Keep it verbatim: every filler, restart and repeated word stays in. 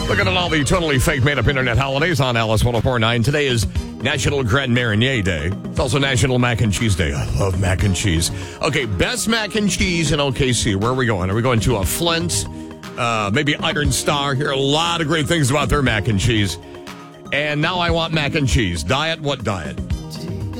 Looking at all the totally fake, made-up internet holidays on Alice one oh four point nine. Today is National Grand Marnier Day. It's also National Mac and Cheese Day. I love mac and cheese. Okay, best mac and cheese in O K C. Where are we going? Are we going to a Flint? Uh, maybe Iron Star? Hear a lot of great things about their mac and cheese. And now I want mac and cheese. Diet? What diet?